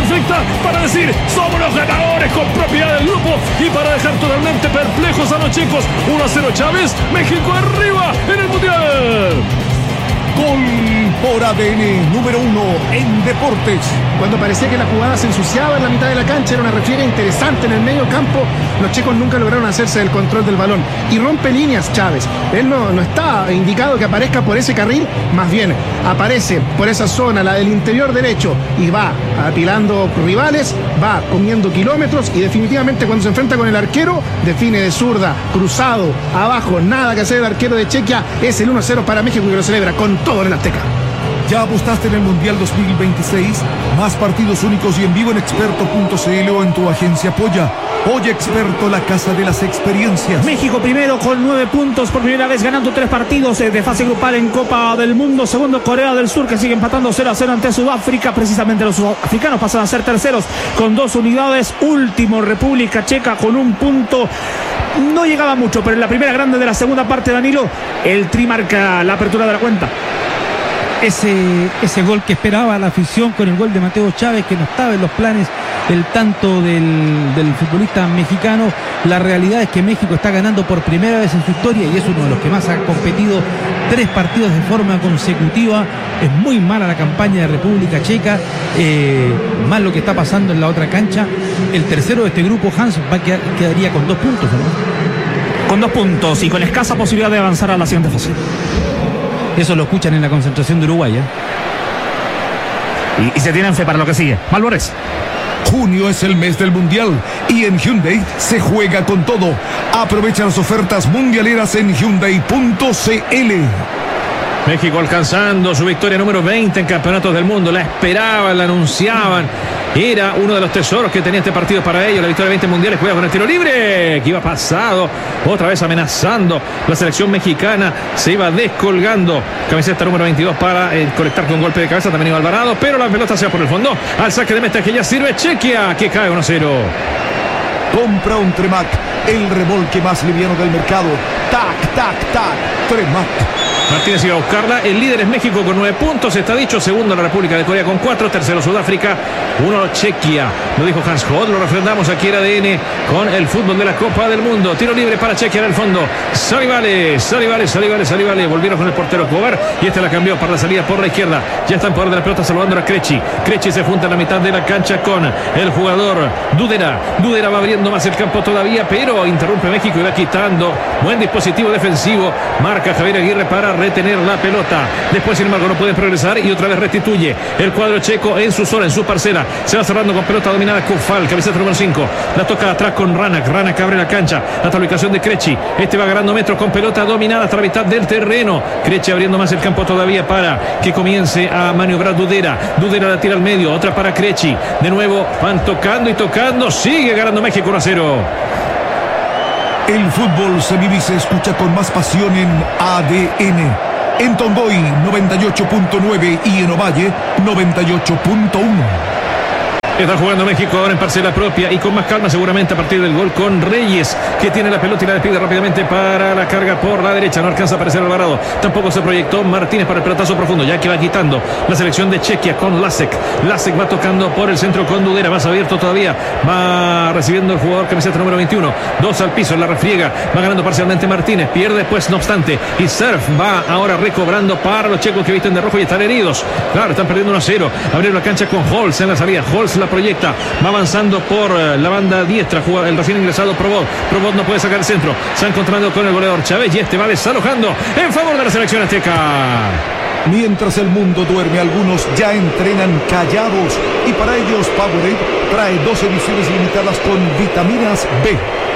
perfecta para decir somos los ganadores con propiedad del grupo y para dejar totalmente perplejos a los checos. 1-0 Chávez, México arriba en el Mundial. Gol por ADN número 1 en deportes. Cuando parecía que la jugada se ensuciaba en la mitad de la cancha, era una refriega interesante en el medio campo. Los checos nunca lograron hacerse del control del balón. Y rompe líneas Chávez. Él no está indicado que aparezca por ese carril, más bien aparece por esa zona, la del interior derecho, y va apilando rivales, va comiendo kilómetros y definitivamente cuando se enfrenta con el arquero, define de zurda, cruzado, abajo, nada que hacer el arquero de Chequia. Es el 1-0 para México y lo celebra con todo en el Azteca. ¿Ya apostaste en el Mundial 2026? Más partidos únicos y en vivo en experto.cl o en tu agencia Polla. Polla Experto, la casa de las experiencias. México primero con 9 puntos, por primera vez ganando 3 partidos de fase grupal en Copa del Mundo. Segundo, Corea del Sur, que sigue empatando 0-0 ante Sudáfrica. Precisamente los sudafricanos pasan a ser terceros con 2 unidades. Último, República Checa con 1 punto. No llegaba mucho, pero en la primera grande de la segunda parte, Danilo, el Tri marca la apertura de la cuenta. Ese gol que esperaba la afición con el gol de Mateo Chávez, que no estaba en los planes del tanto del futbolista mexicano. La realidad es que México está ganando por primera vez en su historia y es uno de los que más ha competido 3 partidos de forma consecutiva. Es muy mala la campaña de República Checa, más lo que está pasando en la otra cancha. El tercero de este grupo, Hans, quedaría con 2 puntos, ¿no? Con 2 puntos y con escasa posibilidad de avanzar a la siguiente fase. Eso lo escuchan en la concentración de Uruguay, y se tienen fe para lo que sigue. Malborés. Junio es el mes del Mundial y en Hyundai se juega con todo. Aprovecha las ofertas mundialeras en Hyundai.cl. México alcanzando su victoria número 20 en campeonatos del mundo. La esperaban, la anunciaban. Era uno de los tesoros que tenía este partido para ellos. La victoria de 20 mundiales. Juega con el tiro libre que iba pasado, otra vez amenazando la selección mexicana. Se iba descolgando. Camiseta número 22 para conectar con golpe de cabeza. También iba Alvarado, pero la pelota se va por el fondo. Al saque de meta que ya sirve Chequia, que cae 1-0. Compra un Tremac, el remolque más liviano del mercado. Tac, tac, tac, Tremac. Martínez iba a buscarla. El líder es México con 9 puntos. Está dicho. Segundo la República de Corea con 4. Tercero Sudáfrica. 1 Chequia. Lo dijo Hans Hodt. Lo refrendamos aquí en ADN con el fútbol de la Copa del Mundo. Tiro libre para Chequia en el fondo. Salivale. Volvieron con el portero Cobar. Y la cambió para la salida por la izquierda. Ya está en poder de la pelota saludando a Krejci. Krejci se junta en la mitad de la cancha con el jugador Dudera. Dudera va abriendo más el campo todavía, pero interrumpe México y va quitando. Buen dispositivo defensivo. Marca Javier Aguirre para retener la pelota. Después, sin embargo, no puede progresar y otra vez restituye el cuadro checo en su zona, en su parcela. Se va cerrando con pelota dominada Kufal, camiseta número 5. La toca atrás con Ranak. Ranak abre la cancha hasta la ubicación de Krejci. Va ganando metros con pelota dominada hasta la mitad del terreno. Krejci abriendo más el campo todavía para que comience a maniobrar Dudera. Dudera la tira al medio. Otra para Krejci. De nuevo van tocando y tocando. Sigue ganando México 1-0. El fútbol se vive y se escucha con más pasión en ADN. En Tongoy 98.9 y en Ovalle 98.1. Está jugando México ahora en parcela propia y con más calma seguramente a partir del gol con Reyes, que tiene la pelota y la despide rápidamente para la carga por la derecha. No alcanza a aparecer Alvarado. Tampoco se proyectó Martínez para el pelotazo profundo, ya que va quitando la selección de Chequia con Lasek. Lasek va tocando por el centro con Dudera, más abierto todavía. Va recibiendo el jugador camiseta número 21. 2 al piso, la refriega. Va ganando parcialmente Martínez. Pierde pues, no obstante. Y Surf va ahora recobrando para los checos que visten de rojo y están heridos. Claro, están perdiendo 1-0. Abrieron la cancha con Holz en la salida. Holz la proyecta, va avanzando por la banda diestra, juega el recién ingresado Probot. Probot no puede sacar el centro, se ha encontrado con el goleador Chávez y va desalojando en favor de la selección azteca. Mientras el mundo duerme, algunos ya entrenan callados y para ellos Powerade trae 2 ediciones limitadas con vitaminas B.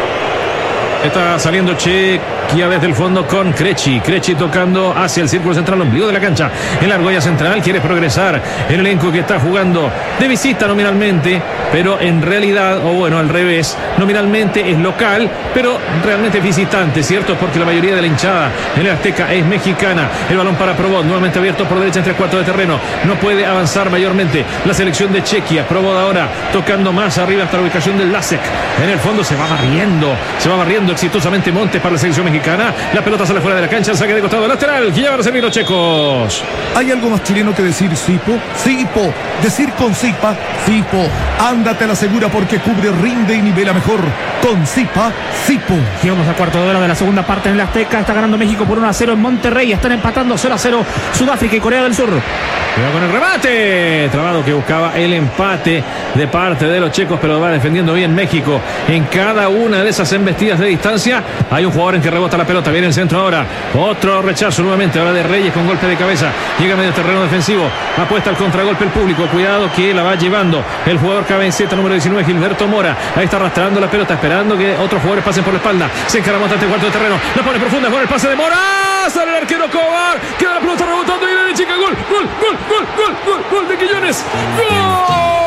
Está saliendo Chequia desde el fondo con Krejci. Krejci tocando hacia el círculo central, ombligo de la cancha. En la argolla central quiere progresar. El elenco que está jugando de visita nominalmente, pero en realidad, o bueno, al revés, nominalmente es local, pero realmente es visitante, ¿cierto? Porque la mayoría de la hinchada en el Azteca es mexicana. El balón para Probot, nuevamente abierto por derecha en 3/4 de terreno. No puede avanzar mayormente la selección de Chequia. Probot ahora tocando más arriba hasta la ubicación del Lasek. En el fondo se va barriendo exitosamente Montes para la selección mexicana. mexicana. La pelota sale fuera de la cancha, el saque de costado lateral, que ya van a servir los checos. ¿Hay algo más chileno que decir Sipo? Sipo. Decir con Sipa, Sipo. Ándate a la segura porque cubre, rinde y nivela mejor. Con Sipa, Sipo. Llegamos a cuarto de hora de la segunda parte en el Azteca. Está ganando México por 1-0 en Monterrey. Están empatando 0-0 Sudáfrica y Corea del Sur. Cuidado con el remate. Trabado que buscaba el empate de parte de los checos, pero va defendiendo bien México. En cada una de esas embestidas de distancia hay un jugador en que rebota la pelota. Viene el centro ahora. Otro rechazo nuevamente. Ahora de Reyes con golpe de cabeza. Llega a medio terreno defensivo. Apuesta al contragolpe el público. Cuidado que la va llevando el jugador cabeceta número 19, Gilberto Mora. Ahí está arrastrando la pelota, esperando que otros jugadores pasen por la espalda. Se encaramota ante el cuarto de terreno. La pone profunda con el pase de Mora. Sale el arquero Cobar. Queda la pelota rebotando y viene Chica. Gol, gol, gol, gol, gol, gol, gol de Quiñones. ¡Gol!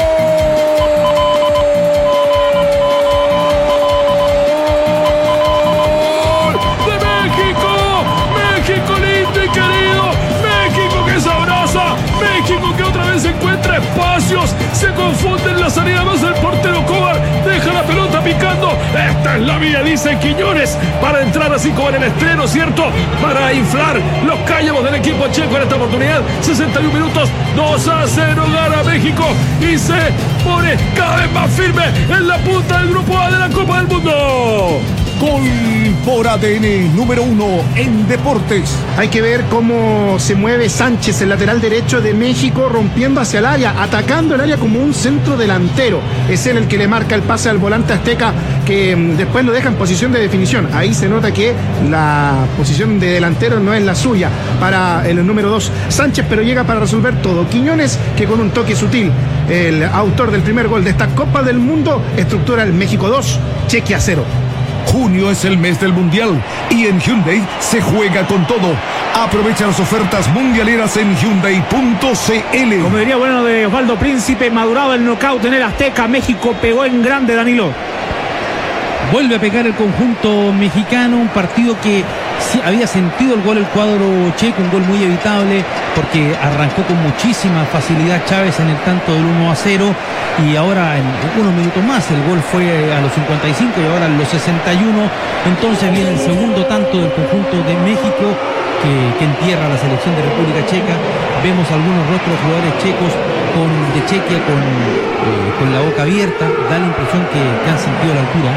Espacios, se confunden la salida más del portero Cobar, deja la pelota picando. Esta es la vía, dice Quiñones, para entrar así como en el estreno, ¿cierto? Para inflar los cállamos del equipo checo en esta oportunidad. 61 minutos, 2-0 gana México y se pone cada vez más firme en la punta del grupo A de la Copa del Mundo. Gol por ADN, número 1 en deportes. Hay que ver cómo se mueve Sánchez, el lateral derecho de México, rompiendo hacia el área, atacando el área como un centro delantero. Es él el que le marca el pase al volante azteca, que después lo deja en posición de definición. Ahí se nota que la posición de delantero no es la suya para el número 2 Sánchez, pero llega para resolver todo. Quiñones, que con un toque sutil, el autor del primer gol de esta Copa del Mundo, estructura el México 2, Chequia 0. Junio es el mes del Mundial y en Hyundai se juega con todo. Aprovecha las ofertas mundialeras en Hyundai.cl. Como diría bueno de Osvaldo Príncipe, maduraba el knockout en el Azteca. México pegó en grande, Danilo. Vuelve a pegar el conjunto mexicano, un partido que sí había sentido el gol el cuadro checo, un gol muy evitable porque arrancó con muchísima facilidad Chávez en el tanto del 1-0 y ahora en unos minutos más el gol fue a los 55 y ahora a los 61, entonces viene el segundo tanto del conjunto de México que entierra a la selección de República Checa. Vemos algunos rostros de jugadores checos de Chequia con la boca abierta, da la impresión que han sentido la altura.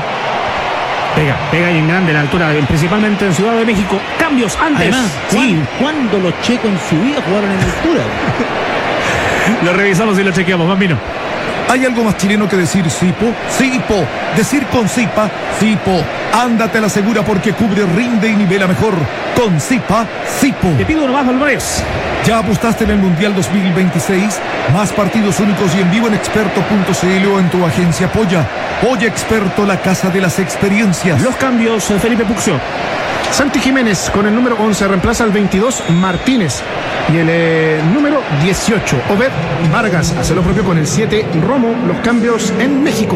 Pega y en grande la altura, principalmente en Ciudad de México. Cambios antes. Además, sí. ¿Cuándo los checos en su vida jugaron en altura? Lo revisamos y lo chequeamos, Bambino. ¿Hay algo más chileno que decir Sipo? Sipo. Decir con Sipa, Sipo. Ándate a la segura porque cubre, rinde y nivela mejor. Con Sipa, Sipo. Te pido uno más, Álvarez. ¿Ya apostaste en el Mundial 2026? Más partidos únicos y en vivo en experto.cl o en tu agencia Polla. Polla Experto, la casa de las experiencias. Los cambios, Felipe Puccio. Santi Jiménez con el número 11 reemplaza al 22 Martínez y el número 18 Obed Vargas hace lo propio con el 7 Romo. Los cambios en México.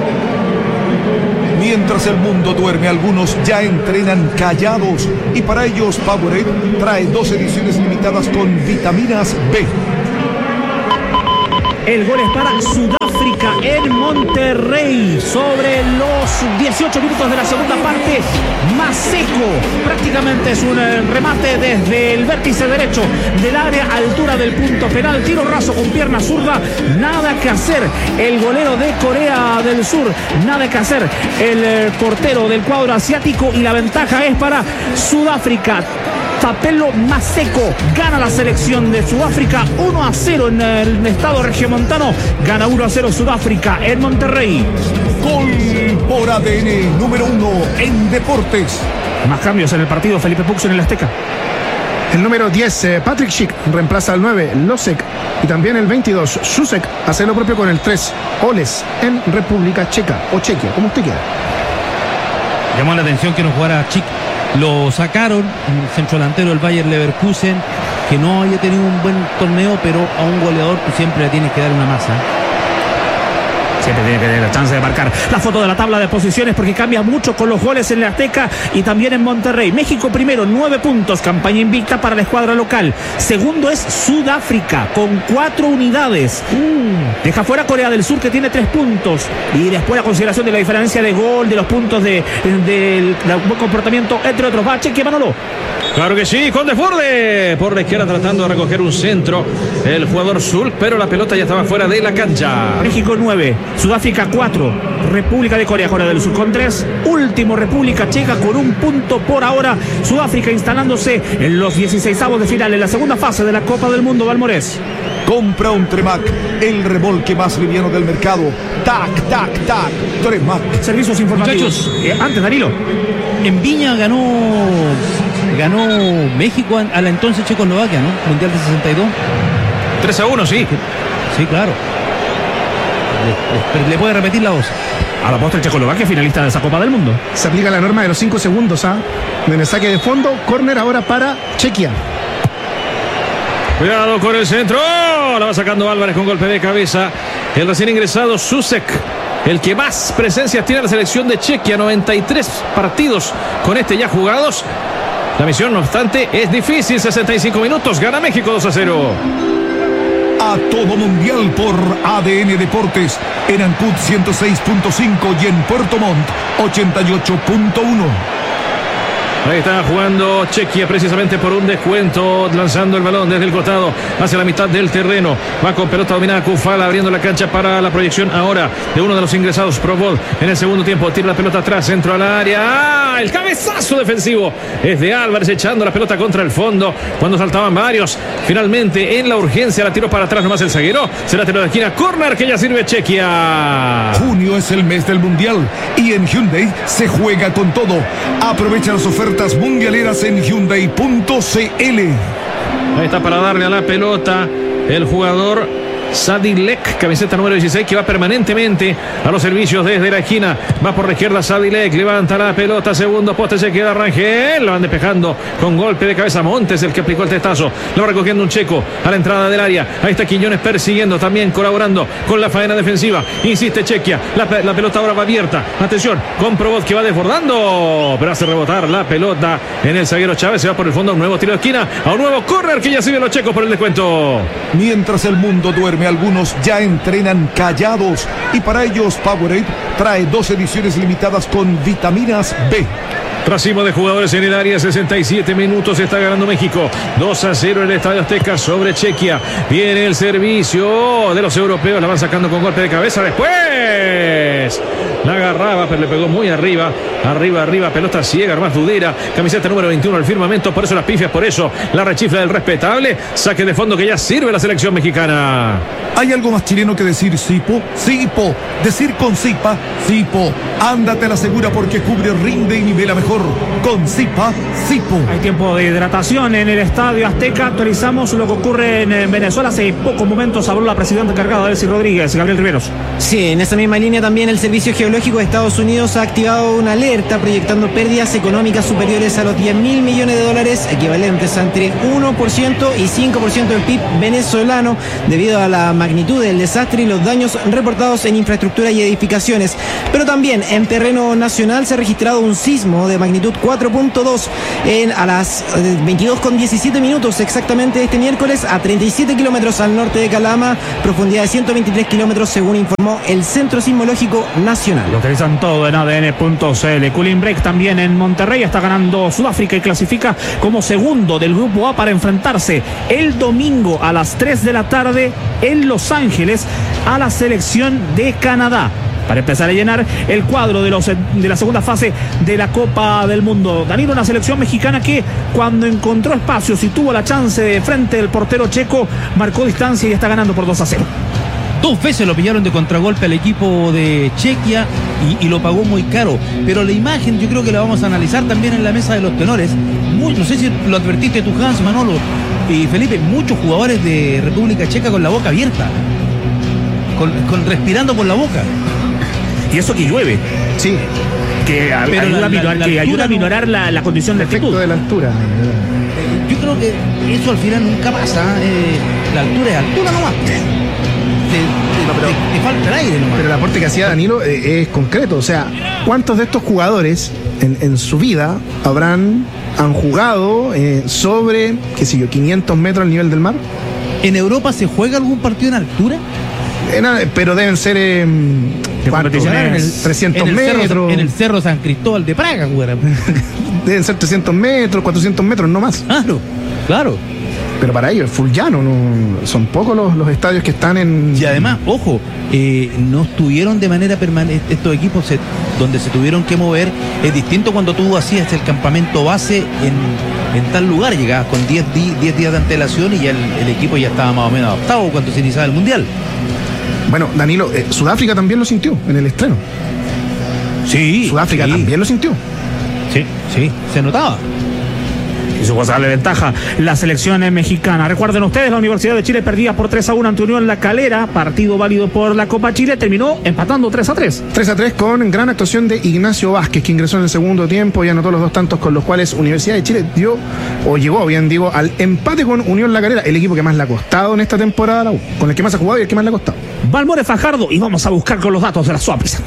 Mientras el mundo duerme, algunos ya entrenan callados y para ellos Powerade trae 2 ediciones limitadas con vitaminas B. El gol es para Sudáfrica en Monterrey. Sobre los 18 minutos de la segunda parte, Maseco prácticamente es un remate desde el vértice derecho del área, altura del punto penal, tiro raso con pierna zurda, nada que hacer el golero de Corea del Sur, nada que hacer el portero del cuadro asiático y la ventaja es para Sudáfrica. Tapelo Maseco gana la selección de Sudáfrica 1-0 en el estado regiomontano. Gana 1-0 Sudáfrica en Monterrey. Gol por ADN, número 1 en deportes. Más cambios en el partido, Felipe Puccio en el Azteca. El número 10, Patrick Schick, reemplaza al 9, Losek. Y también el 22, Susek, hace lo propio con el 3, Oles, en República Checa, o Chequia, como usted quiera. Llamó la atención que no jugara Schick. Lo sacaron, el centro delantero del Bayer Leverkusen, que no haya tenido un buen torneo, pero a un goleador tú siempre le tienes que dar una masa. siempre tiene que tener la chance de marcar. La foto de la tabla de posiciones, porque cambia mucho con los goles en la Azteca y también en Monterrey. México primero, 9 puntos, campaña invicta para la escuadra local. Segundo es Sudáfrica, con 4 unidades. Deja fuera Corea del Sur, que tiene 3 puntos. Y después la consideración de la diferencia de gol, de los puntos del buen comportamiento, entre otros. Va Chequia, Manolo. Claro que sí, con desborde por la izquierda tratando de recoger un centro el jugador Zulk, pero la pelota ya estaba fuera de la cancha. México 9, Sudáfrica 4, República de Corea del Sur con 3, último República Checa con 1 punto por ahora. Sudáfrica instalándose en los 16avos de final en la segunda fase de la Copa del Mundo. Valmorés. Compra un Tremac, el remolque más liviano del mercado. Tac, tac, tac, Tremac. Servicios informativos. Antes, Danilo. En Viña ganó México a la entonces Checoslovaquia, ¿no? Mundial de 62. 3-1, sí. Sí, claro. Le puede repetir la voz. A la postre Checoslovaquia, finalista de esa Copa del Mundo. Se aplica la norma de los 5 segundos, en el saque de fondo, córner ahora para Chequia. Cuidado con el centro. La va sacando Álvarez con golpe de cabeza. El recién ingresado Susek, el que más presencias tiene en la selección de Chequia, 93 partidos con este ya jugados. La misión, no obstante, es difícil. 65 minutos, gana México 2-0. A todo mundial por ADN Deportes, en Ancud 106.5 y en Puerto Montt 88.1. Ahí está jugando Chequia precisamente por un descuento, lanzando el balón desde el costado hacia la mitad del terreno. Va con pelota dominada Kufal, abriendo la cancha para la proyección ahora de uno de los ingresados, Probol. En el segundo tiempo tira la pelota atrás, centro al área. ¡Ah! El cabezazo defensivo es de Álvarez, echando la pelota contra el fondo cuando saltaban varios. Finalmente en la urgencia la tiró para atrás nomás el zaguero. Será tiro de esquina, córner que ya sirve Chequia. Junio es el mes del mundial y en Hyundai se juega con todo. Aprovecha las ofertas mundialeras en Hyundai.cl. Ahí está para darle a la pelota el jugador Sadilek, camiseta número 16, que va permanentemente a los servicios desde la esquina. Va por la izquierda Sadilek, levanta la pelota, segundo poste, se queda Rangel, lo van despejando con golpe de cabeza Montes, el que aplicó el testazo. Lo va recogiendo un checo a la entrada del área. Ahí está Quiñones persiguiendo, también colaborando con la faena defensiva. Insiste Chequia, la pelota ahora va abierta. Atención, con Probot que va desbordando, pero hace rebotar la pelota en el zaguero Chávez. Se va por el fondo a un nuevo tiro de esquina, a un nuevo córner que ya siguen los checos por el descuento. Mientras el mundo duerme, algunos ya entrenan callados y para ellos Powerade trae 2 ediciones limitadas con vitaminas B. Racimo de jugadores en el área, 67 minutos, está ganando México 2-0 en el Estadio Azteca sobre Chequia. Viene el servicio de los europeos, la van sacando con golpe de cabeza. Después la agarraba, pero le pegó muy arriba, pelota ciega, más dudera, camiseta número 21 al firmamento, por eso las pifias, por eso la rechifla del respetable, saque de fondo que ya sirve la selección mexicana. ¿Hay algo más chileno que decir Sipo? Sipo, decir con Sipa, Sipo, ándate a la segura porque cubre, rinde y nivela mejor. Con Sipa, Sipo. Hay tiempo de hidratación en el Estadio Azteca. Actualizamos lo que ocurre en Venezuela. Hace pocos momentos habló la presidenta encargada, Delcy Rodríguez. Gabriel Riveros. Sí, en esa misma línea también el Servicio Geológico de Estados Unidos ha activado una alerta proyectando pérdidas económicas superiores a los $10.000 millones, equivalentes a entre 1% y 5% del PIB venezolano, debido a la magnitud del desastre y los daños reportados en infraestructura y edificaciones. Pero también en terreno nacional se ha registrado un sismo de magnitud 4.2 a las 22:17 minutos exactamente este miércoles, a 37 kilómetros al norte de Calama, profundidad de 123 kilómetros según informó el Centro Sismológico Nacional. Lo utilizan todo en ADN.cl. Cooling Break también en Monterrey, está ganando Sudáfrica y clasifica como segundo del grupo A para enfrentarse el domingo a las 3 de la tarde en Los Ángeles a la selección de Canadá, para empezar a llenar el cuadro de la segunda fase de la Copa del Mundo. Danilo, una selección mexicana que cuando encontró espacios y tuvo la chance de frente del portero checo, marcó distancia y está ganando por 2-0. 2 veces lo pillaron de contragolpe al equipo de Chequia y lo pagó muy caro. Pero la imagen yo creo que la vamos a analizar también en la mesa de los tenores. No sé si lo advertiste tú, Hans, Manolo y Felipe, muchos jugadores de República Checa con la boca abierta, respirando por la boca. Y eso que llueve. Sí. Que ayuda a minorar la condición de altitud. Efecto de la altura. Yo creo que eso al final nunca pasa. La altura es altura nomás. te falta el aire nomás. Pero el aporte que hacía Danilo es concreto. O sea, ¿cuántos de estos jugadores en su vida han jugado sobre, qué sé yo, 500 metros al nivel del mar? ¿En Europa se juega algún partido en altura? Pero deben ser competiciones. 300 metros. En el Cerro San Cristóbal de Praga, güey. Deben ser 300 metros, 400 metros, no más. Claro. Pero para ellos es full llano, no, son pocos los estadios que están en... Y además, ojo, no estuvieron de manera permanente, estos equipos donde se tuvieron que mover, es distinto cuando tú hacías el campamento base en tal lugar, llegabas con 10 días de antelación y ya el equipo ya estaba más o menos adaptado cuando se iniciaba el Mundial. Bueno, Danilo, Sudáfrica también lo sintió en el estreno. Sí. Sudáfrica también lo sintió. Sí, se notaba. Y su darle ventaja la selección mexicana. Recuerden ustedes, la Universidad de Chile perdía por 3-1 ante Unión La Calera, partido válido por la Copa Chile, terminó empatando 3-3. 3-3 con gran actuación de Ignacio Vázquez, que ingresó en el segundo tiempo y anotó los 2 tantos con los cuales Universidad de Chile llegó al empate con Unión La Calera, el equipo que más le ha costado en esta temporada, con el que más ha jugado y el que más le ha costado. Valmore Fajardo, y vamos a buscar con los datos de la Suaprisa.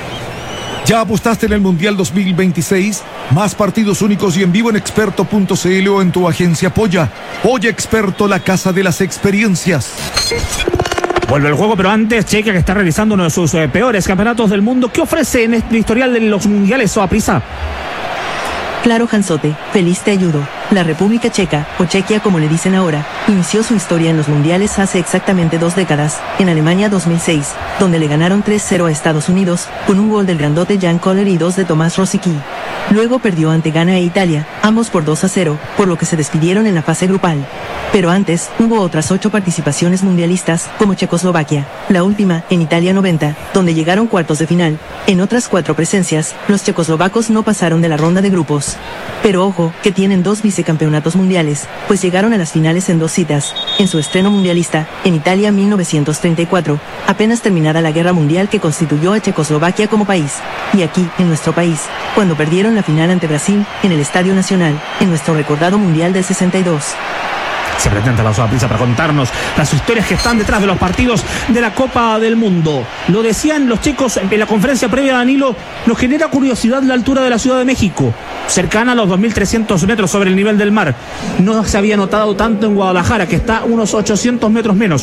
¿Ya apostaste en el Mundial 2026? Más partidos únicos y en vivo en experto.cl o en tu agencia Polla. Polla Experto, la casa de las experiencias. Vuelve el juego, pero antes Chequia, que está realizando uno de sus peores campeonatos del mundo. ¿Qué ofrece en este historial de los mundiales Suaprisa? Claro, Hanzote, feliz te ayudo. La República Checa, o Chequia como le dicen ahora, inició su historia en los mundiales hace exactamente 2 décadas, en Alemania 2006, donde le ganaron 3-0 a Estados Unidos, con un gol del grandote Jan Koller y 2 de Tomás Rosicky. Luego perdió ante Ghana e Italia, ambos por 2-0, por lo que se despidieron en la fase grupal. Pero antes, hubo otras 8 participaciones mundialistas, como Checoslovaquia, la última, en Italia 90, donde llegaron cuartos de final. En otras 4 presencias, los checoslovacos no pasaron de la ronda de grupos. Pero ojo, que tienen 2 vicecampeonatos mundiales, pues llegaron a las finales en 2 citas, en su estreno mundialista, en Italia 1934, apenas terminada la guerra mundial que constituyó a Checoslovaquia como país, y aquí, en nuestro país, cuando perdieron la final ante Brasil, en el Estadio Nacional, en nuestro recordado Mundial del 62. Se presenta la Suaprisa para contarnos las historias que están detrás de los partidos de la Copa del Mundo. Lo decían los chicos en la conferencia previa, Danilo, nos genera curiosidad la altura de la Ciudad de México, cercana a los 2.300 metros sobre el nivel del mar. No se había notado tanto en Guadalajara, que está unos 800 metros menos,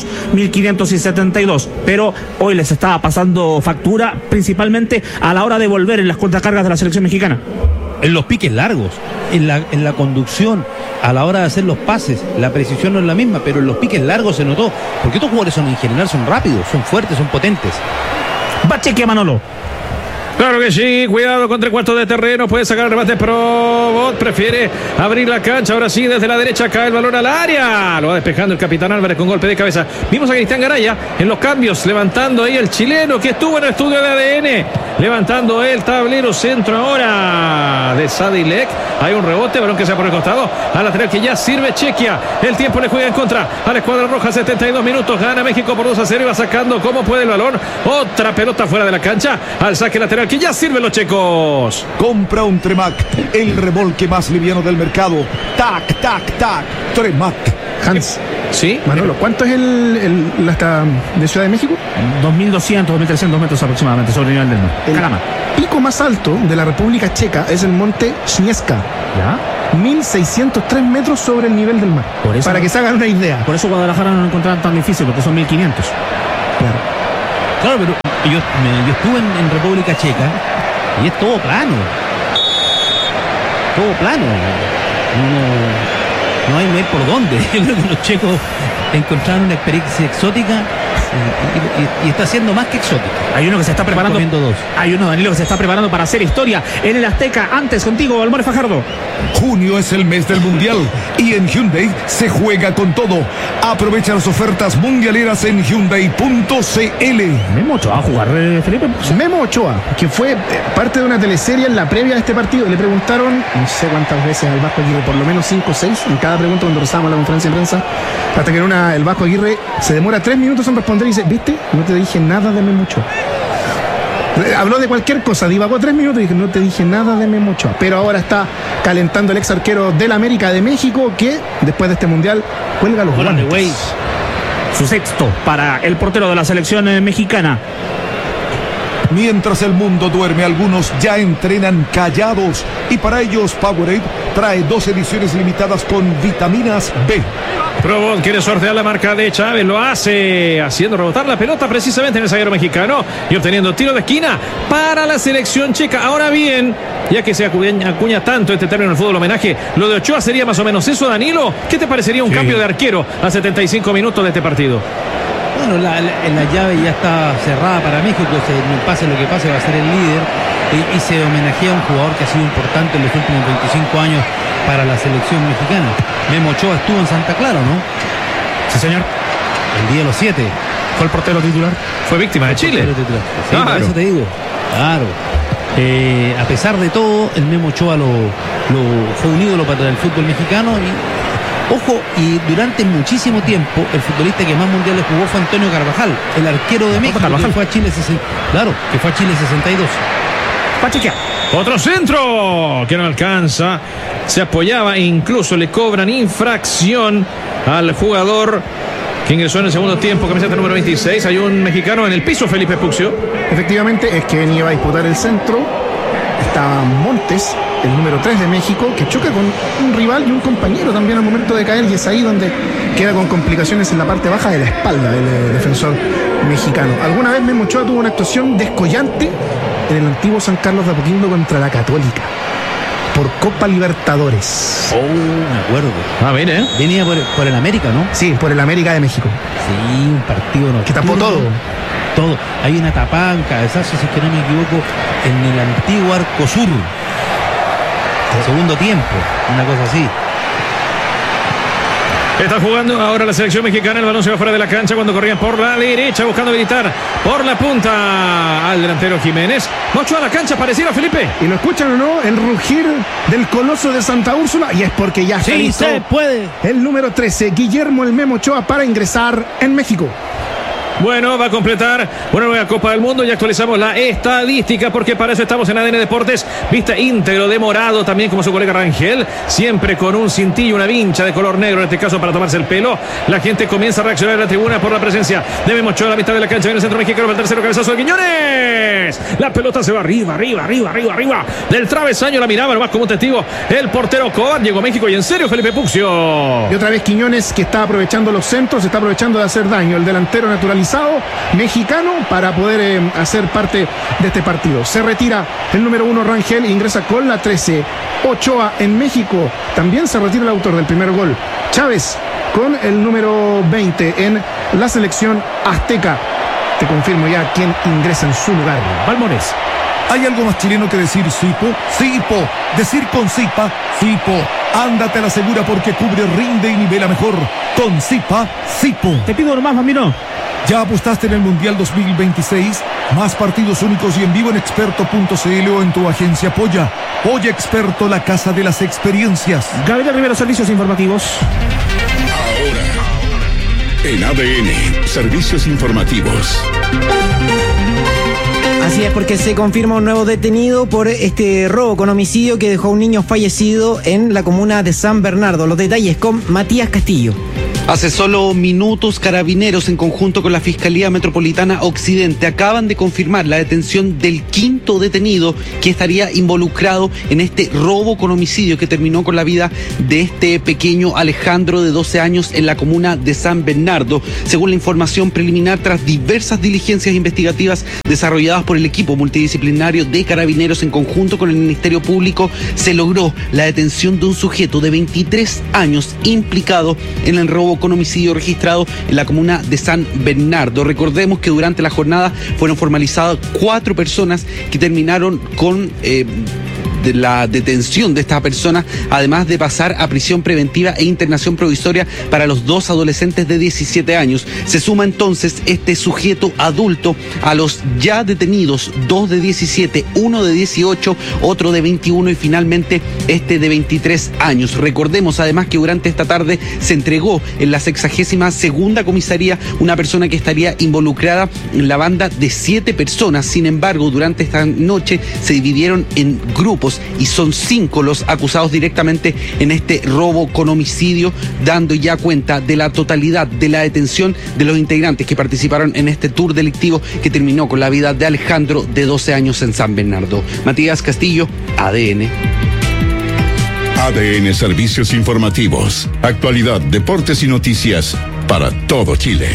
1.572, pero hoy les estaba pasando factura, principalmente a la hora de volver en las contracargas de la selección mexicana. En los piques largos, en la conducción, a la hora de hacer los pases, la precisión no es la misma, pero en los piques largos se notó, porque estos jugadores en general son rápidos, son fuertes, son potentes. Va Chequia, Manolo. Claro que sí, cuidado contra el cuarto de terreno, puede sacar el remate Probot, prefiere abrir la cancha, ahora sí, desde la derecha cae el balón al área, lo va despejando el capitán Álvarez con golpe de cabeza. Vimos a Cristian Garaya en los cambios, levantando ahí el chileno que estuvo en el estudio de ADN, levantando el tablero, centro ahora de Sadilek, hay un rebote, balón que se va por el costado, al lateral que ya sirve Chequia, el tiempo le juega en contra a la escuadra roja, 72 minutos, gana México por 2-0 y va sacando como puede el balón, otra pelota fuera de la cancha, al saque lateral que ya sirven los checos. Compra un Tremac, el remolque más liviano del mercado. Tac, tac, tac. Tremac. Hans. Sí, Manolo, ¿cuánto es el hasta de Ciudad de México? 2.200, 2.300 metros aproximadamente sobre el nivel del mar. Caramba. El pico más alto de la República Checa es el monte Śnieżka. ¿Ya? 1.603 metros sobre el nivel del mar. Por eso, para que se hagan una idea. Por eso Guadalajara no lo encontraban tan difícil, porque son 1.500. Claro, pero yo estuve en República Checa y es todo plano. Todo plano. No hay por dónde. Yo creo que los checos encontraron una experiencia exótica y está siendo más que exótica. Hay uno que se está preparando. Hay uno, Danilo, que se está preparando para hacer historia en el Azteca. Antes contigo, Valmore Fajardo. Junio es el mes del Mundial y en Hyundai se juega con todo. Aprovecha las ofertas mundialeras en Hyundai.cl. Memo Ochoa va a jugar, Felipe. Memo Ochoa, que fue parte de una teleserie en la previa de este partido. Le preguntaron, no sé cuántas veces al Vasco Aguirre, por lo menos 5 o 6, en cada pregunta cuando rezábamos la conferencia de prensa, hasta que el Vasco Aguirre se demora 3 minutos en responder y dice, ¿viste? No te dije nada de Memo Ochoa. Habló de cualquier cosa, divagó 3 minutos y dije, no te dije nada de Memo Ochoa. Pero ahora está calentando el ex arquero del América de México, que después de este mundial cuelga los guantes. su sexto para el portero de la selección mexicana. Mientras el mundo duerme, algunos ya entrenan callados y para ellos Powerade trae 2 ediciones limitadas con vitaminas B. Probot quiere sortear la marca de Chávez, lo hace haciendo rebotar la pelota precisamente en el zaguero mexicano y obteniendo tiro de esquina para la selección checa. Ahora bien, ya que se acuña tanto este término en el fútbol homenaje, lo de Ochoa sería más o menos eso, Danilo. ¿Qué te parecería un cambio de arquero a 75 minutos de este partido? Bueno, la llave ya está cerrada para México, pase lo que pase, va a ser el líder y se homenajea a un jugador que ha sido importante en los últimos 25 años para la selección mexicana. Memo Ochoa estuvo en Santa Clara, ¿no? Sí, señor. El día de los 7. Fue el portero titular. Fue víctima de Chile. Sí, claro. Por eso te digo. Claro. A pesar de todo, el Memo Ochoa fue un ídolo para el fútbol mexicano Ojo, y durante muchísimo tiempo el futbolista que más mundiales jugó fue Antonio Carvajal, el arquero de México, que fue a Chile 62. Pachequia. Otro centro que no alcanza. Se apoyaba e incluso le cobran infracción al jugador que ingresó en el segundo tiempo, camiseta número 26. Hay un mexicano en el piso, Felipe Puccio. Efectivamente, es que iba a disputar el centro. Estaba Montes, el número 3 de México, que choca con un rival y un compañero también al momento de caer, y es ahí donde queda con complicaciones en la parte baja de la espalda del defensor mexicano. Alguna vez Memo Ochoa tuvo una actuación descollante en el antiguo San Carlos de Apoquindo contra la Católica por Copa Libertadores. Oh, me acuerdo. Ah, bien, ¿eh? Venía por el América, ¿no? Sí, por el América de México. Sí, un partido nocturno. Que tapó todo. Todo. Hay una tapada, un cabezazo, si es que no me equivoco, en el antiguo Arco Sur. El segundo tiempo, una cosa así. Está jugando ahora la selección mexicana. El balón se va fuera de la cancha cuando corrían por la derecha buscando habilitar por la punta al delantero Jiménez. Ochoa a la cancha, pareciera, Felipe. ¿Y lo escuchan o no? El rugir del coloso de Santa Úrsula. Y es porque ya está listo. Sí se puede. El número 13, Guillermo el Memo Ochoa, para ingresar en México. Bueno, va a completar una nueva Copa del Mundo y actualizamos la estadística porque para eso estamos en ADN Deportes. Vista íntegro de morado, también como su colega Rangel, siempre con un cintillo, una vincha de color negro, en este caso para tomarse el pelo. La gente comienza a reaccionar en la tribuna por la presencia de Memo Ochoa a la mitad de la cancha. Viene el centro mexicano para el tercero, cabezazo de Quiñones. La pelota se va arriba del travesaño, la miraba nomás como un testigo el portero Cobar. Llegó México y en serio, Felipe Puccio. Y otra vez Quiñones, que está aprovechando los centros, está aprovechando de hacer daño. El delantero naturalizado mexicano para poder hacer parte de este partido. Se retira el número 1 Rangel e ingresa con la 13 Ochoa en México. También se retira el autor del primer gol, Chávez, con el número 20 en la selección azteca. Te confirmo ya quién ingresa en su lugar. Balmones. ¿Hay algo más chileno que decir Sipo? Sipo. Decir con Sipa, Sipo. Ándate a la segura porque cubre, rinde y nivela mejor. Con Sipa, Sipo. Te pido nomás, Bambino. ¿Ya apostaste en el Mundial 2026? Más partidos únicos y en vivo en experto.cl o en tu agencia Polla. Polla Experto, la casa de las experiencias. Gabriel Rivero, servicios informativos. Ahora, en ADN, servicios informativos. Así es, porque se confirma un nuevo detenido por este robo con homicidio que dejó a un niño fallecido en la comuna de San Bernardo. Los detalles con Matías Castillo. Hace solo minutos, Carabineros, en conjunto con la Fiscalía Metropolitana Occidente, acaban de confirmar la detención del quinto detenido que estaría involucrado en este robo con homicidio que terminó con la vida de este pequeño Alejandro de 12 años en la comuna de San Bernardo. Según la información preliminar, tras diversas diligencias investigativas desarrolladas por el equipo multidisciplinario de Carabineros en conjunto con el Ministerio Público, se logró la detención de un sujeto de 23 años implicado en el robo con homicidio registrado en la comuna de San Bernardo. Recordemos que durante la jornada fueron formalizadas 4 personas que terminaron con de la detención de esta persona, además de pasar a prisión preventiva e internación provisoria para los 2 adolescentes de 17 años. Se suma entonces este sujeto adulto a los ya detenidos, 2 de 17, 1 de 18, otro de 21 y finalmente este de 23 años. Recordemos además que durante esta tarde se entregó en la 62ª comisaría una persona que estaría involucrada en la banda de 7 personas. Sin embargo, durante esta noche se dividieron en grupos detenidos y son 5 los acusados directamente en este robo con homicidio, dando ya cuenta de la totalidad de la detención de los integrantes que participaron en este tour delictivo que terminó con la vida de Alejandro, de 12 años, en San Bernardo. Matías Castillo, ADN. ADN Servicios Informativos. Actualidad, deportes y noticias para todo Chile.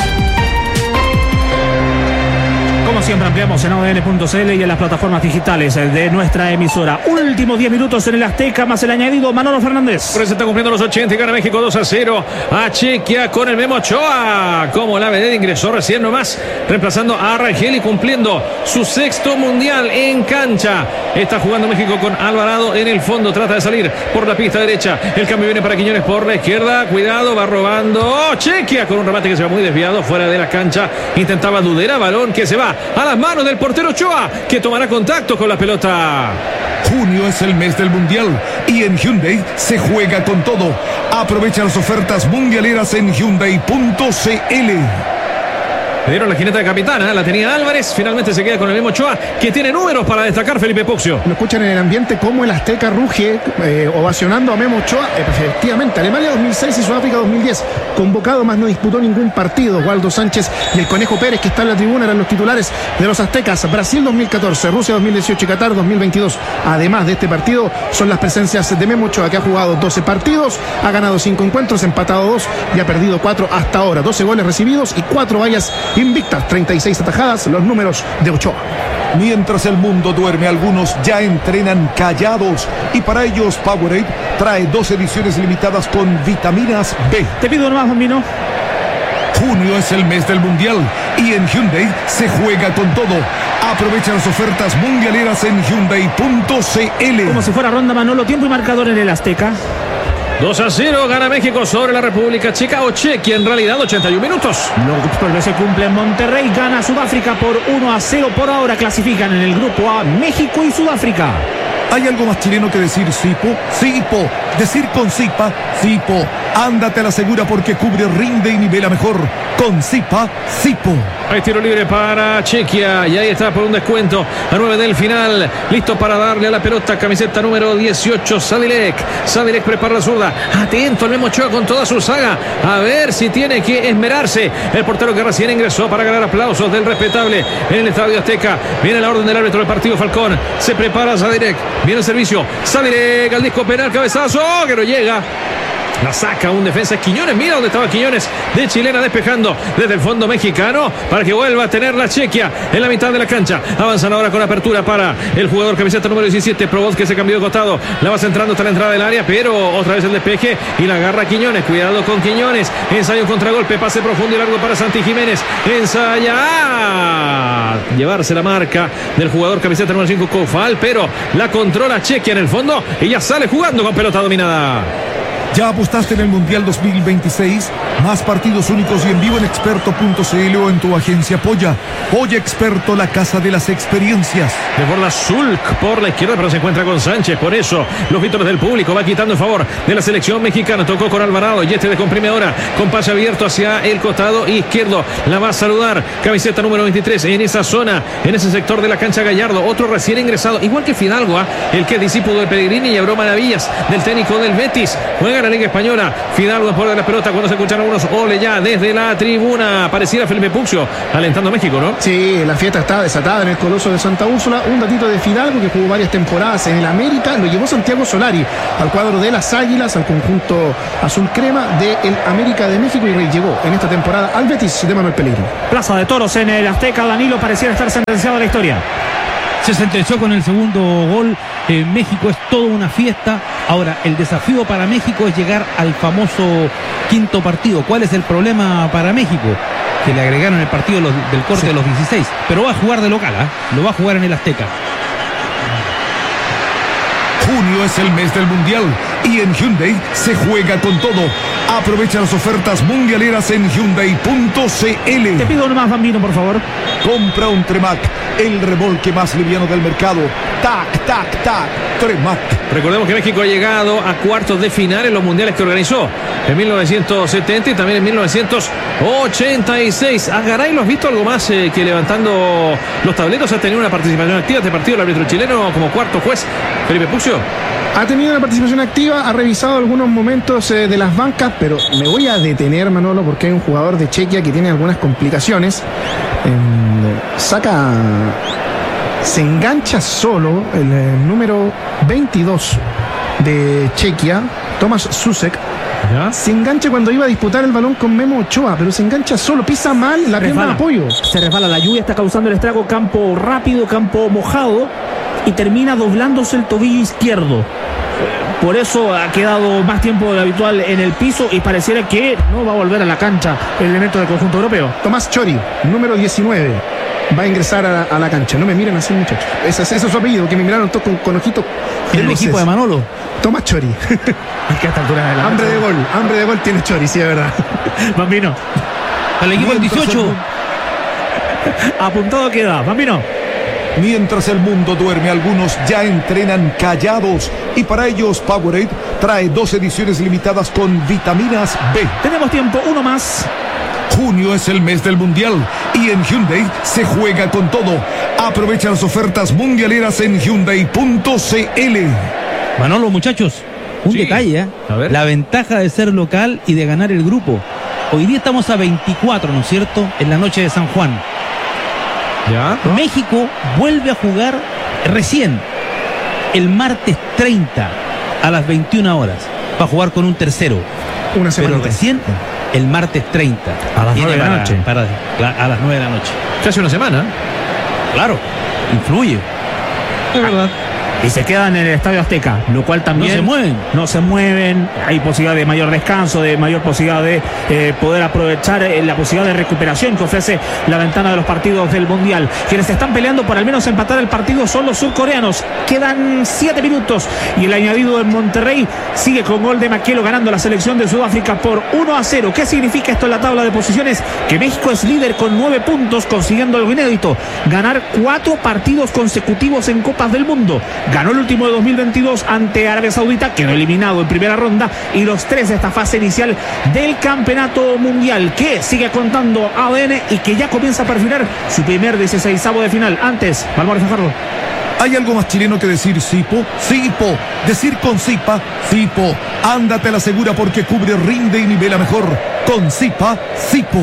Como siempre, ampliamos en ADN.cl y en las plataformas digitales de nuestra emisora. Últimos 10 minutos en el Azteca, más el añadido Manolo Fernández. Por eso se está cumpliendo los 80 y gana México 2-0 a Chequia con el Memo Ochoa. Como la vedette ingresó recién nomás, reemplazando a Rangel y cumpliendo su 6º mundial en cancha. Está jugando México con Alvarado en el fondo. Trata de salir por la pista derecha. El cambio viene para Quiñones por la izquierda. Cuidado, va robando Chequia con un remate que se va muy desviado fuera de la cancha. Intentaba Dudera, balón que se va a las manos del portero Ochoa, que tomará contacto con la pelota. Junio es el mes del Mundial y en Hyundai se juega con todo. Aprovecha las ofertas mundialeras en Hyundai.cl. Le dieron la jineta de capitana, la tenía Álvarez, finalmente se queda con el Memo Ochoa, que tiene números para destacar, Felipe Puccio. Lo escuchan en el ambiente como el Azteca ruge, ovacionando a Memo Ochoa. Efectivamente, Alemania 2006 y Sudáfrica 2010, convocado más no disputó ningún partido. Waldo Sánchez y el Conejo Pérez, que está en la tribuna, eran los titulares de los aztecas. Brasil 2014, Rusia 2018 y Qatar 2022. Además de este partido, son las presencias de Memo Ochoa, que ha jugado 12 partidos, ha ganado 5 encuentros, empatado 2 y ha perdido 4 hasta ahora. 12 goles recibidos y 4 vallas invictas, 36 atajadas, los números de Ochoa. Mientras el mundo duerme, algunos ya entrenan callados y para ellos Powerade trae 2 ediciones limitadas con vitaminas B. Te pido nomás, Bambino. Junio es el mes del Mundial y en Hyundai se juega con todo. Aprovecha las ofertas mundialeras en Hyundai.cl. Como si fuera ronda, Manolo, tiempo y marcador en el Azteca. 2-0 gana México sobre la República Checa, o Chequia en realidad, 81 minutos. Lo que se cumple en Monterrey, gana Sudáfrica por 1-0 por ahora. Clasifican en el grupo A México y Sudáfrica. ¿Hay algo más chileno que decir Sipo? Sipo. Decir con Sipa, Sipo. Ándate a la segura porque cubre, rinde y nivela mejor. Con Sipa, Sipo. Hay tiro libre para Chequia y ahí está por un descuento a 9 del final. Listo para darle a la pelota, camiseta número 18, Sadilek. Sadilek prepara la zurda. Atento el Memo Ochoa con toda su saga. A ver si tiene que esmerarse. El portero que recién ingresó para ganar aplausos del respetable en el Estadio Azteca. Viene la orden del árbitro del partido, Falcón. Se prepara Sadilek. Viene el servicio. Sadilek al disco penal, cabezazo que no llega. La saca un defensa, Quiñones. Mira dónde estaba Quiñones, de chilena, despejando desde el fondo mexicano para que vuelva a tener la Chequia en la mitad de la cancha. Avanzan ahora con apertura para el jugador camiseta número 17, Provoz, que se cambió de costado. La va centrando hasta la entrada del área, pero otra vez el despeje y la agarra Quiñones. Cuidado con Quiñones. Ensaya un contragolpe, pase profundo y largo para Santi Jiménez. Ensaya llevarse la marca del jugador camiseta número 5, Cofal, pero la controla Chequia en el fondo y ya sale jugando con pelota dominada. ¿Ya apostaste en el Mundial 2026? Más partidos únicos y en vivo en experto.cl o en tu agencia Polla. Polla Experto, la casa de las experiencias. Desborda Zulk por la izquierda, pero se encuentra con Sánchez. Por eso los vítores del público va quitando en favor de la selección mexicana. Tocó con Alvarado y este descomprime ahora con pase abierto hacia el costado izquierdo. La va a saludar camiseta número 23 en esa zona, en ese sector de la cancha, Gallardo. Otro recién ingresado, igual que Fidalgo, el que es discípulo de Pellegrini y abrió maravillas del técnico del Betis. Juega la Liga Española. Fidalgo en poder de la pelota cuando se escuchan algunos ole ya desde la tribuna. Pareciera Felipe Puccio alentando a México, ¿no? Sí, la fiesta está desatada en el Coloso de Santa Úrsula. Un datito de Fidalgo, que jugó varias temporadas en el América. Lo llevó Santiago Solari al cuadro de las Águilas, al conjunto azul crema del América de México, y llegó en esta temporada al Betis de Manuel Pellegrini. Plaza de Toros en el Azteca. Danilo, pareciera estar sentenciado a la historia. Se sentenció con el segundo gol. México es toda una fiesta. Ahora, el desafío para México es llegar al famoso quinto partido. ¿Cuál es el problema para México? Que le agregaron el partido del corte de los 16. Pero va a jugar de local, lo va a jugar en el Azteca. Junio es el mes del Mundial y en Hyundai se juega con todo. Aprovecha las ofertas mundialeras en Hyundai.cl. Te pido nomás, Bambino, por favor. Compra un Tremac, el remolque más liviano del mercado. Tac, tac, tac, Tremac. Recordemos que México ha llegado a cuartos de final en los mundiales que organizó. en 1970 y también en 1986. ¿A Garay lo has visto algo más que levantando los tableros? ¿Ha tenido una participación activa este partido el árbitro chileno como cuarto juez, Felipe Puccio? Ha tenido una participación activa, ha revisado algunos momentos de las bancas, pero me voy a detener, Manolo, porque hay un jugador de Chequia que tiene algunas complicaciones. Se engancha solo el número 22 de Chequia, Tomás Susek. ¿Ya? Se engancha cuando iba a disputar el balón con Memo Ochoa, pero se engancha solo, pisa mal la pierna de apoyo. Se resbala, la lluvia está causando el estrago, campo rápido, campo mojado, y termina doblándose el tobillo izquierdo. Por eso ha quedado más tiempo de lo habitual en el piso y pareciera que no va a volver a la cancha el elemento del conjunto europeo. Tomás Chori, número 19, va a ingresar a la cancha. No me miren así, muchachos. Ese es su apellido, que me miraron todos con ojitos. El equipo de Manolo. Tomás Chori. Es que a esta altura de la hambre de gol tiene Chori, sí, es verdad. Bambino. El equipo del 18. Apuntado queda, Bambino. Mientras el mundo duerme, algunos ya entrenan callados y para ellos Powerade trae 2 ediciones limitadas con vitaminas B. Tenemos tiempo, uno más. Junio es el mes del Mundial y en Hyundai se juega con todo. Aprovecha las ofertas mundialeras en Hyundai.cl. Manolo, muchachos, un detalle, la ventaja de ser local y de ganar el grupo. Hoy día estamos a 24, ¿no es cierto? En la noche de San Juan. ¿Ya? México vuelve a jugar recién el martes 30 a las 21 horas. Va a jugar con un tercero. Una semana. Pero recién el martes 30. A las 9 de la noche. A las 9 de la noche. Casi una semana. Claro, influye. Es verdad. Y se quedan en el Estadio Azteca, lo cual también no se mueven, hay posibilidad de mayor descanso, de mayor posibilidad de poder aprovechar la posibilidad de recuperación que ofrece la ventana de los partidos del Mundial. Quienes están peleando por al menos empatar el partido son los surcoreanos. Quedan 7 minutos y el añadido en Monterrey sigue con gol de Maquielo ganando la selección de Sudáfrica por 1-0. ¿Qué significa esto en la tabla de posiciones? Que México es líder con 9 puntos, consiguiendo algo inédito: ganar 4 partidos consecutivos en Copas del Mundo. Ganó el último de 2022 ante Arabia Saudita, quedó eliminado en primera ronda, y los 3 de esta fase inicial del Campeonato Mundial, que sigue contando ADN y que ya comienza a perfilar su primer 16avo de final. Antes, Valmores Fajardo. ¿Hay algo más chileno que decir Sipo? Sipo. Decir con Sipa, Sipo. Ándate a la segura porque cubre, rinde y nivela mejor. Con Sipa, Sipo.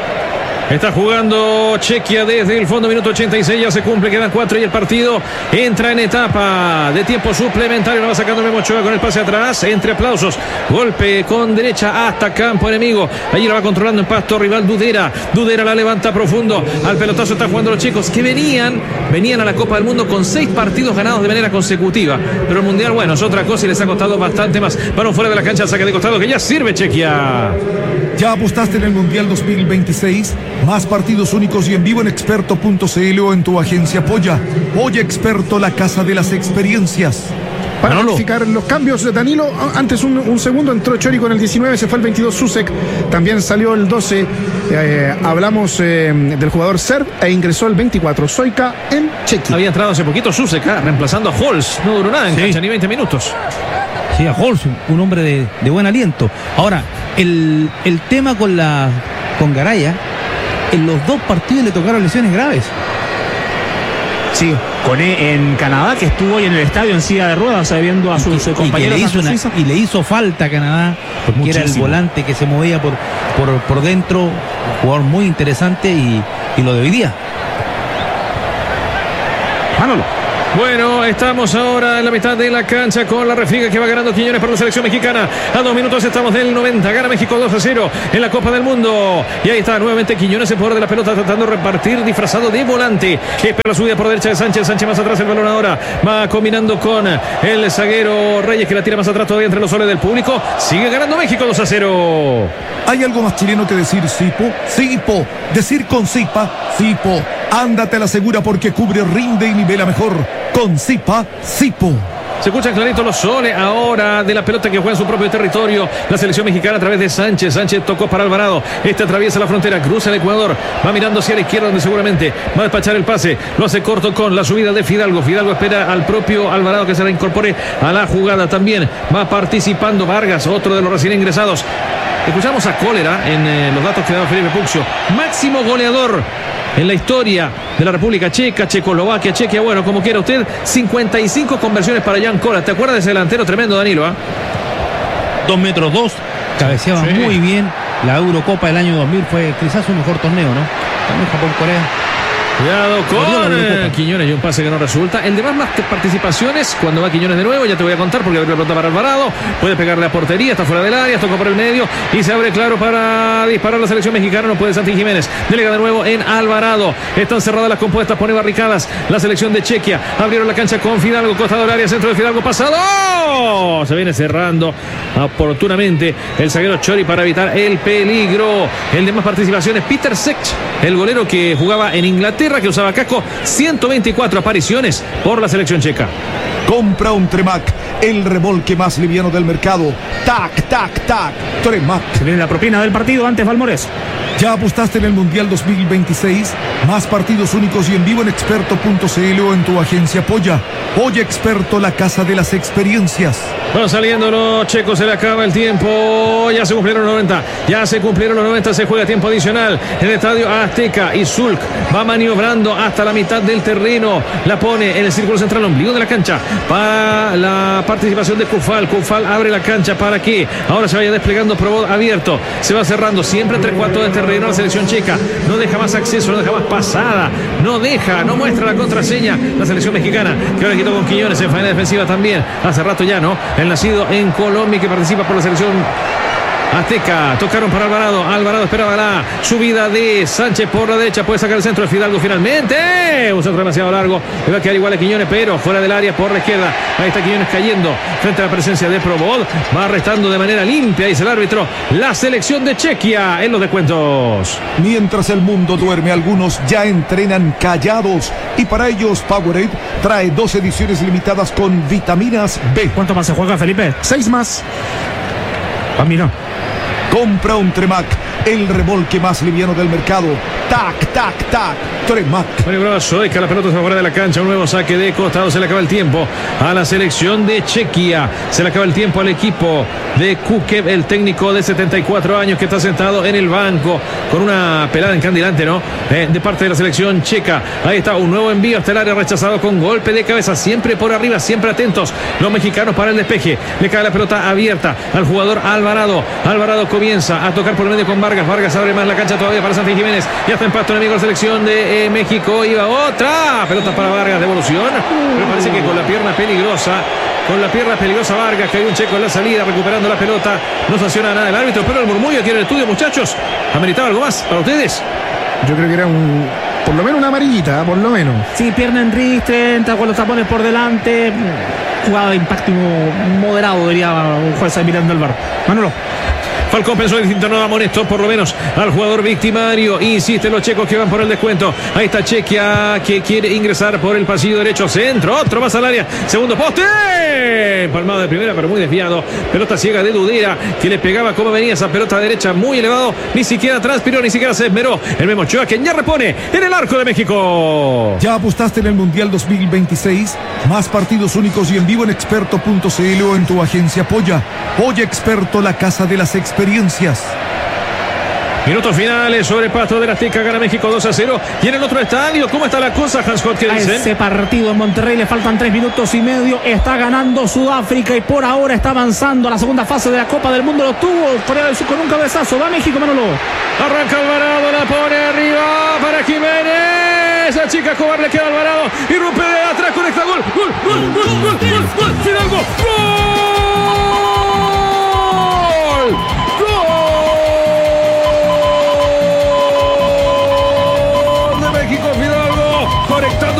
Está jugando Chequia desde el fondo, minuto 86, ya se cumple, quedan 4 y el partido entra en etapa de tiempo suplementario. Lo va sacando Memo Ochoa con el pase atrás, entre aplausos, golpe con derecha hasta campo enemigo. Allí lo va controlando en pasto rival Dudera la levanta profundo, al pelotazo están jugando los chicos que venían a la Copa del Mundo con 6 partidos ganados de manera consecutiva, pero el Mundial, bueno, es otra cosa y les ha costado bastante más. Balón fuera de la cancha, saque de costado que ya sirve Chequia. ¿Ya apostaste en el Mundial 2026? Más partidos únicos y en vivo en experto.cl o en tu agencia Polla. Polla Experto, la casa de las experiencias. Para verificar los cambios de Danilo, antes un segundo entró Chori con el 19, se fue el 22 Susek, también salió el 12, hablamos del jugador Serb e ingresó el 24 Soika en Chequia. Había entrado hace poquito Susek, reemplazando a Holz, no duró nada en cancha, ni 20 minutos. Sí, a Holz, un hombre de buen aliento. Ahora, el tema con Garaya, en los 2 partidos le tocaron lesiones graves. Sí, en Canadá, que estuvo hoy en el estadio en silla de ruedas, viendo a sus compañeros. Y le hizo falta a Canadá, porque muchísimo. Era el volante que se movía por dentro, un jugador muy interesante y lo de hoy día. Manolo. Bueno, estamos ahora en la mitad de la cancha con la refriega que va ganando Quiñones para la selección mexicana. A 2 minutos estamos del 90. Gana México 2-0 en la Copa del Mundo. Y ahí está nuevamente Quiñones, el poder de la pelota, tratando de repartir disfrazado de volante. Espera la subida por derecha de Sánchez. Sánchez más atrás, el balón ahora va combinando con el zaguero Reyes, que la tira más atrás todavía entre los soles del público. Sigue ganando México 2-0. ¿Hay algo más chileno que decir Sipo? Sipo. Decir con Sipa, Sipo. Ándate a la segura porque cubre, rinde y nivela mejor. Con Sipa, Sipo. Se escuchan clarito los soles ahora de la pelota que juega en su propio territorio. La selección mexicana a través de Sánchez. Sánchez tocó para Alvarado. Este atraviesa la frontera, cruza el Ecuador. Va mirando hacia la izquierda donde seguramente va a despachar el pase. Lo hace corto con la subida de Fidalgo. Fidalgo espera al propio Alvarado que se reincorpore a la jugada también. Va participando Vargas, otro de los recién ingresados. Escuchamos a Cólera en los datos que daba Felipe Puccio. Máximo goleador en la historia de la República Checa, Checoslovaquia, Chequia, bueno, como quiera usted. 55 conversiones para Jan Kola. ¿Te acuerdas de ese delantero tremendo, Danilo? 2 metros 2, cabeceaba muy bien. La Eurocopa del año 2000 fue quizás su mejor torneo, ¿no? También Japón-Corea. Cuidado con Quiñones y un pase que no resulta. El de más participaciones, cuando va Quiñones de nuevo, ya te voy a contar porque abrió la pelota para Alvarado. Puede pegarle a portería, está fuera del área, toca por el medio y se abre claro para disparar la selección mexicana. No puede Santi Jiménez. Delega de nuevo en Alvarado. Están cerradas las compuestas, pone barricadas la selección de Chequia. Abrieron la cancha con Fidalgo, costado del área, centro de Fidalgo, pasado. Se viene cerrando oportunamente el zaguero Chori para evitar el peligro. El de más participaciones, Peter Cech, el golero que jugaba en Inglaterra, que usaba casco. 124 apariciones por la selección checa. Compra un Tremac, el remolque más liviano del mercado. Tac, tac, tac. Tremac. Se viene la propina del partido antes Valmores. ¿Ya apostaste en el Mundial 2026? Más partidos únicos y en vivo en experto.cl o en tu agencia Polla. Polla Experto, la casa de las experiencias. Van saliendo los checos, se le acaba el tiempo. Ya se cumplieron los 90. Ya se cumplieron los 90. Se juega tiempo adicional en el estadio Azteca. Y Zulk va maniobrando hasta la mitad del terreno. La pone en el círculo central, ombligo de la cancha. Para la participación de Cufal. Cufal abre la cancha para que ahora se vaya desplegando Probot abierto. Se va cerrando siempre entre cuartos de terreno la selección checa. No deja más acceso, no deja más pasada. No muestra la contraseña la selección mexicana, que ahora quitó con Quiñones en faena defensiva también. Hace rato ya, ¿no? El nacido en Colombia que participa por la selección Azteca. Tocaron para Alvarado. Alvarado esperaba la subida de Sánchez por la derecha. Puede sacar el centro de Fidalgo finalmente. Un centro demasiado largo. Le va a quedar igual a Quiñones, pero fuera del área por la izquierda. Ahí está Quiñones cayendo frente a la presencia de Probot. Va restando de manera limpia, dice el árbitro, la selección de Chequia en los descuentos. Mientras el mundo duerme, algunos ya entrenan callados. Y para ellos, Powerade trae 2 ediciones limitadas con vitaminas B. ¿Cuánto más se juega, Felipe? 6 más. Ah, mira. Compra un Tremac, el remolque más liviano del mercado. Tac, tac, tac. Tremac. Maniobraba Soica, la pelota se va fuera de la cancha. Un nuevo saque de costado. Se le acaba el tiempo a la selección de Chequia. Se le acaba el tiempo al equipo de Kukev, el técnico de 74 años que está sentado en el banco con una pelada encandilante, ¿no? De parte de la selección checa. Ahí está un nuevo envío hasta el área, rechazado con golpe de cabeza. Siempre por arriba, siempre atentos los mexicanos para el despeje. Le cae la pelota abierta al jugador Alvarado. Alvarado comienza a tocar por el medio con Vargas. Vargas abre más la cancha todavía para Santi Jiménez. Ya está en pasto enemigo la selección de México. Iba otra pelota para Vargas, devolución. Pero parece que con la pierna peligrosa. Con la pierna peligrosa Vargas, que hay un checo en la salida recuperando la pelota. No sanciona nada el árbitro, pero el murmullo aquí en el estudio, muchachos. ¿Ameritaba algo más para ustedes? Yo creo que era por lo menos una amarillita, por lo menos. Sí, pierna en ristre, entra con los tapones por delante. Jugada de impacto moderado, diría un juez ahí mirando el VAR. Manolo. Falcón pensó en distinto, no da molesto por lo menos al jugador victimario. Insisten los checos que van por el descuento. Ahí está Chequia que quiere ingresar por el pasillo derecho. Centro, otro más al área. Segundo poste. Palmado de primera, pero muy desviado. Pelota ciega de Dudera que le pegaba como venía esa pelota derecha muy elevado. Ni siquiera transpiró, ni siquiera se esmeró. El Memo Ochoa que ya repone en el arco de México. ¿Ya apostaste en el Mundial 2026? Más partidos únicos y en vivo en experto.cl o en tu agencia Polla. Polla Experto, la casa de las experiencias. Minutos finales sobre pasto del Azteca, gana México 2-0. Y en el otro estadio, ¿cómo está la cosa, Hans Scott? ¿Qué dicen? Ese partido en Monterrey le faltan 3 minutos y medio. Está ganando Sudáfrica y por ahora está avanzando a la segunda fase de la Copa del Mundo. Lo tuvo Corea del Sur con un cabezazo. Va México, Manolo. Arranca Alvarado, la pone arriba para Jiménez. Esa chica cobarde queda Alvarado. Irrumpe de atrás, conecta gol.